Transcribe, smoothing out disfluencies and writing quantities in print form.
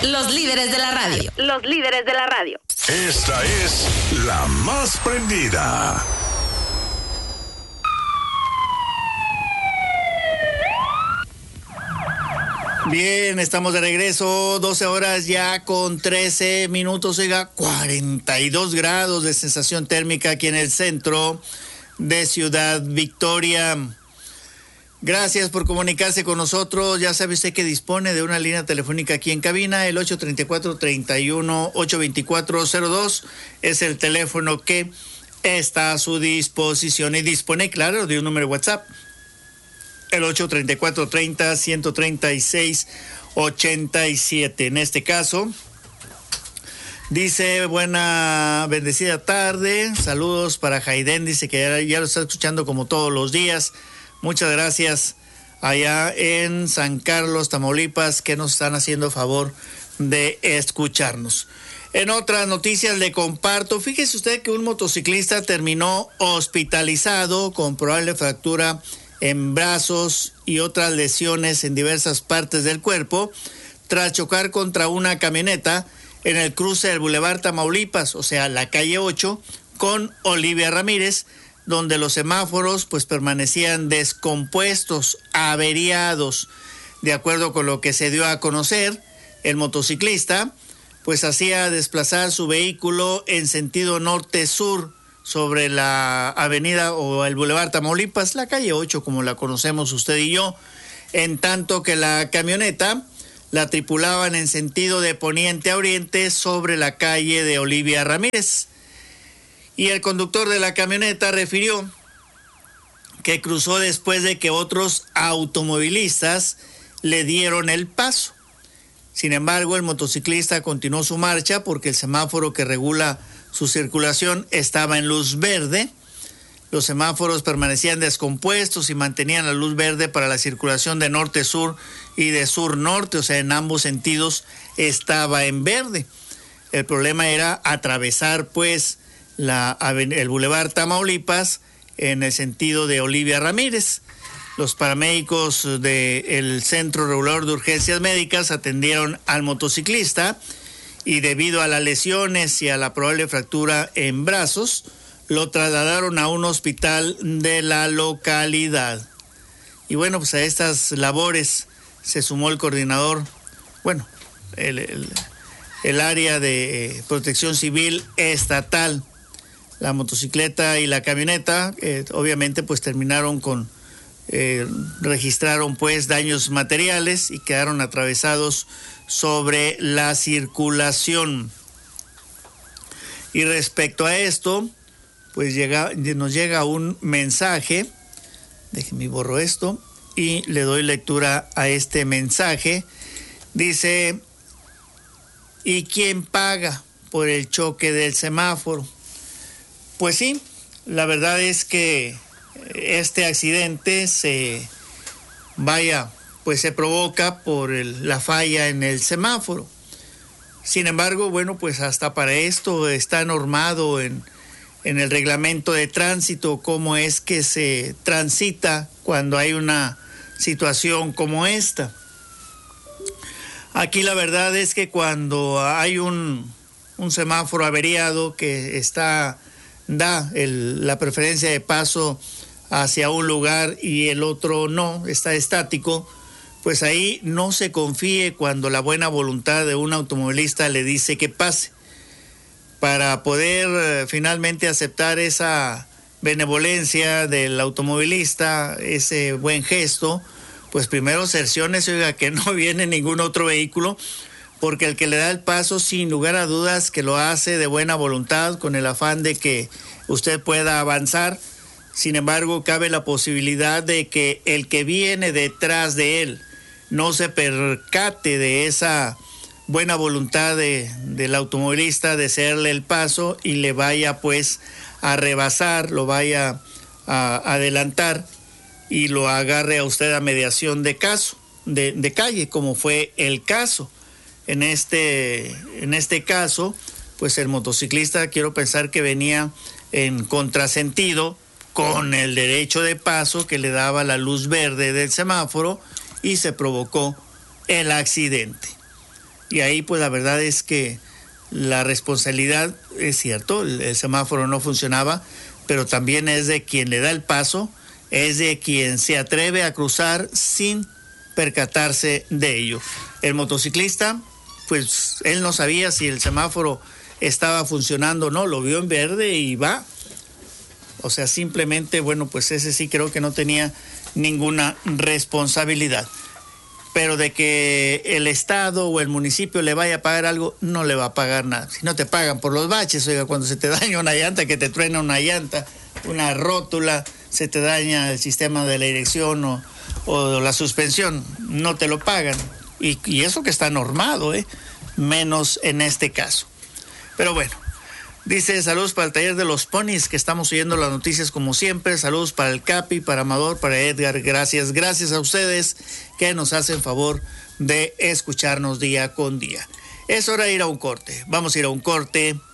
Los líderes de la radio. Los líderes de la radio. Esta es la más prendida. Bien, estamos de regreso, 12 horas ya con 13 minutos, oiga, 42 grados de sensación térmica aquí en el centro de Ciudad Victoria. Gracias por comunicarse con nosotros. Ya sabe usted que dispone de una línea telefónica aquí en cabina, el 834-31-824-02. Es el teléfono que está a su disposición y dispone, claro, de un número de WhatsApp. El 834-30-136-87. En este caso, dice, buena, bendecida tarde. Saludos para Jaiden, dice que ya lo está escuchando como todos los días. Muchas gracias allá en San Carlos, Tamaulipas, que nos están haciendo favor de escucharnos. En otras noticias le comparto, fíjese usted que un motociclista terminó hospitalizado con probable fractura en brazos y otras lesiones en diversas partes del cuerpo tras chocar contra una camioneta en el cruce del Boulevard Tamaulipas, o sea, la calle 8, con Olivia Ramírez, donde los semáforos pues permanecían descompuestos, averiados. De acuerdo con lo que se dio a conocer, el motociclista pues hacía desplazar su vehículo en sentido norte-sur sobre la avenida o el Boulevard Tamaulipas, la calle 8 como la conocemos usted y yo, en tanto que la camioneta la tripulaban en sentido de poniente a oriente sobre la calle de Olivia Ramírez. Y el conductor de la camioneta refirió que cruzó después de que otros automovilistas le dieron el paso. Sin embargo, el motociclista continuó su marcha porque el semáforo que regula su circulación estaba en luz verde. Los semáforos permanecían descompuestos y mantenían la luz verde para la circulación de norte-sur y de sur-norte, o sea, en ambos sentidos estaba en verde. El problema era atravesar, pues, el Boulevard Tamaulipas en el sentido de Olivia Ramírez. Los paramédicos del Centro Regulador de Urgencias Médicas atendieron al motociclista y debido a las lesiones y a la probable fractura en brazos, lo trasladaron a un hospital de la localidad. Y bueno, pues a estas labores se sumó el coordinador, bueno, el área de protección civil estatal. La motocicleta y la camioneta, obviamente, pues terminaron registraron pues daños materiales y quedaron atravesados sobre la circulación. Y respecto a esto, pues nos llega un mensaje. Déjenme borro esto y le doy lectura a este mensaje. Dice, ¿y quién paga por el choque del semáforo? Pues sí, la verdad es que este accidente se provoca por la falla en el semáforo. Sin embargo, bueno, pues hasta para esto está normado en el reglamento de tránsito cómo es que se transita cuando hay una situación como esta. Aquí la verdad es que cuando hay un semáforo averiado que da la preferencia de paso hacia un lugar y el otro no, está estático, pues ahí no se confíe cuando la buena voluntad de un automovilista le dice que pase. Para poder finalmente aceptar esa benevolencia del automovilista, ese buen gesto, pues primero cerciónese, oiga, que no viene ningún otro vehículo, porque el que le da el paso, sin lugar a dudas, que lo hace de buena voluntad, con el afán de que usted pueda avanzar. Sin embargo, cabe la posibilidad de que el que viene detrás de él no se percate de esa buena voluntad del automovilista de cederle el paso y le vaya pues a rebasar, lo vaya a adelantar y lo agarre a usted a mediación de calle, como fue el caso. En este caso, pues el motociclista, quiero pensar que venía en contrasentido con el derecho de paso que le daba la luz verde del semáforo y se provocó el accidente. Y ahí pues la verdad es que la responsabilidad, es cierto, el semáforo no funcionaba, pero también es de quien le da el paso, es de quien se atreve a cruzar sin percatarse de ello. El motociclista, pues él no sabía si el semáforo estaba funcionando o no, lo vio en verde y va. O sea, simplemente, bueno, pues ese sí creo que no tenía ninguna responsabilidad. Pero de que el Estado o el municipio le vaya a pagar algo, no le va a pagar nada. Si no te pagan por los baches, oiga, cuando se te daña una llanta, que te truena una llanta, una rótula, se te daña el sistema de la dirección o la suspensión, no te lo pagan. Y eso que está normado, menos en este caso. Pero bueno, dice saludos para el taller de los ponis, que estamos oyendo las noticias como siempre. Saludos para el Capi, para Amador, para Edgar. Gracias a ustedes que nos hacen favor de escucharnos día con día. Es hora de ir a un corte. Vamos a ir a un corte